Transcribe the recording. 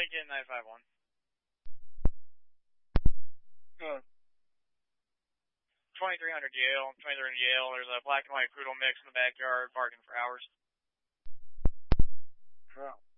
Lincoln 951. Good. 2300 Yale. 2300 Yale. There's a black and white poodle mix in the backyard, barking for hours. Yeah.